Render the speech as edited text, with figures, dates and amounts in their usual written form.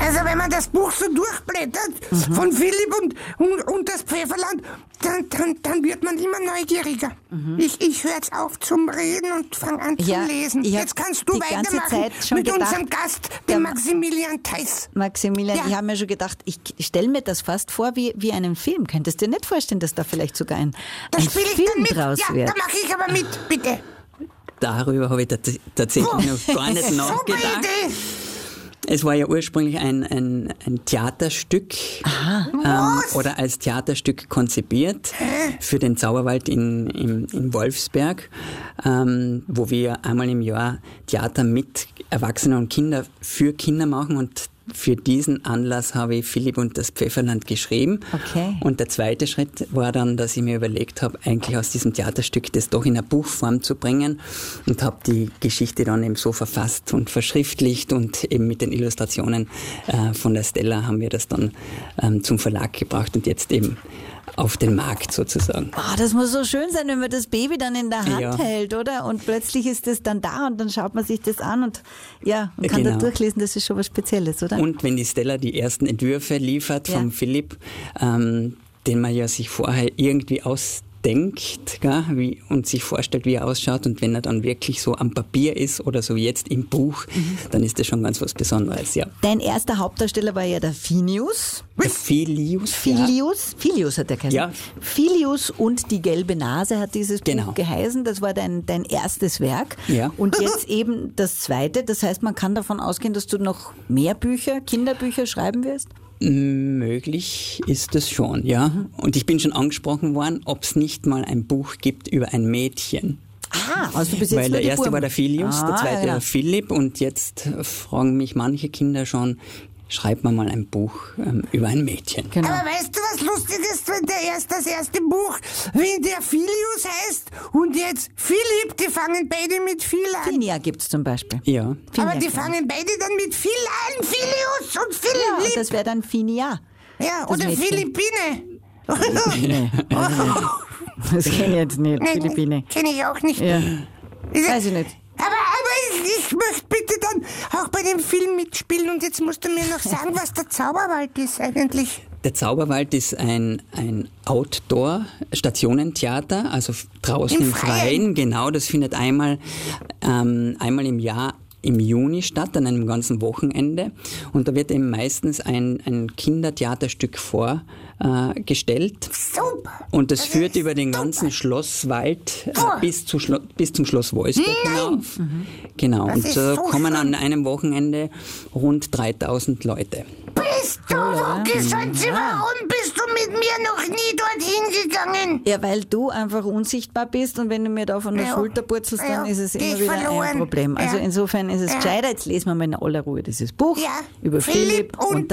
Also wenn man das Buch so durchblättert von Philipp und das Pfefferland, dann wird man immer neugieriger. Ich höre jetzt auf zum Reden und fange an zu lesen. Jetzt kannst du weitermachen mit unserem Gast, dem Maximilian Theiss. Maximilian, ich habe mir schon gedacht, ich stelle mir das fast vor wie einen Film. Könntest du dir nicht vorstellen, dass da vielleicht sogar ein Film draus wird? Da mache ich aber mit, bitte. Darüber habe ich tatsächlich noch gar nicht nachgedacht. Es war ja ursprünglich ein Theaterstück oder als Theaterstück konzipiert für den Zauberwald in Wolfsberg, wo wir einmal im Jahr Theater mit Erwachsenen und Kindern für Kinder machen, und für diesen Anlass habe ich Philipp und das Pfefferland geschrieben. Okay. Und der zweite Schritt war dann, dass ich mir überlegt habe, eigentlich aus diesem Theaterstück das doch in eine Buchform zu bringen, und habe die Geschichte dann eben so verfasst und verschriftlicht, und eben mit den Illustrationen von der Stella haben wir das dann zum Verlag gebracht und jetzt eben auf den Markt sozusagen. Das muss so schön sein, wenn man das Baby dann in der Hand hält, oder? Und plötzlich ist es dann da und dann schaut man sich das an und kann da durchlesen, das ist schon was Spezielles, oder? Und wenn die Stella die ersten Entwürfe liefert vom Philipp, den man ja sich vorher irgendwie ausdenkt, und sich vorstellt, wie er ausschaut, und wenn er dann wirklich so am Papier ist oder so jetzt im Buch, dann ist das schon ganz was Besonderes, ja. Dein erster Hauptdarsteller war ja der Phineus. Der Filius. Filius hat er geheißen. Ja. Filius und die gelbe Nase hat dieses Buch geheißen. Das war dein erstes Werk. Ja. Und jetzt eben das zweite. Das heißt, man kann davon ausgehen, dass du noch mehr Kinderbücher schreiben wirst? Möglich ist es schon, ja. Und ich bin schon angesprochen worden, ob es nicht mal ein Buch gibt über ein Mädchen. Also bis jetzt weil der erste war der Filius, der zweite der Philipp, und jetzt fragen mich manche Kinder schon, schreibt man mal ein Buch über ein Mädchen. Genau. Aber weißt du, was lustig ist, wenn das erste Buch, wenn der Filius heißt und jetzt Philipp, die fangen beide mit Phil an. Finia gibt's zum Beispiel. Ja. Aber die fangen beide dann mit Phil an, Filius und Philipp. Ja, und das wäre dann Finia. Ja, oder Mädchen. Philippine. Das kenne ich jetzt nicht, Philippine. Kenne ich auch nicht. Ja. Weiß ich nicht. Aber ich möchte bitte dann auch bei dem Film mitspielen, und jetzt musst du mir noch sagen, was der Zauberwald ist eigentlich. Der Zauberwald ist ein Outdoor-Stationentheater, also draußen im Freien. Genau, das findet einmal im Jahr im Juni statt, an einem ganzen Wochenende. Und da wird eben meistens ein Kindertheaterstück vorgestellt. Super! Und das führt über den ganzen Schlosswald bis zum Schloss Wolfsberg hinauf. Genau, und da kommen an einem Wochenende rund 3000 Leute. Bist du Sanzi, warum bist du mit mir noch nie dorthin gegangen? Ja, weil du einfach unsichtbar bist, und wenn du mir da von der Schulter purzelst, dann ist es immer wieder ein Problem. Also insofern ist es gescheiter, jetzt lesen wir mal in aller Ruhe dieses Buch über Philipp und